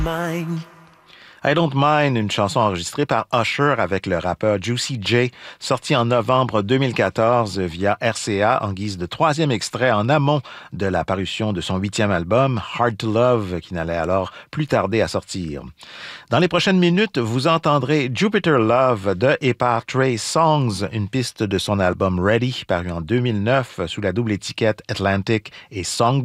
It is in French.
I Don't Mind, une chanson enregistrée par Usher avec le rappeur Juicy J, sortie en novembre 2014 via RCA en guise de troisième extrait en amont de la parution de son 8e album, Hard to Love, qui n'allait alors plus tarder à sortir. Dans les prochaines minutes, vous entendrez Jupiter Love de et par Trey Songz, une piste de son album Ready, paru en 2009 sous la double étiquette Atlantic et Songbook.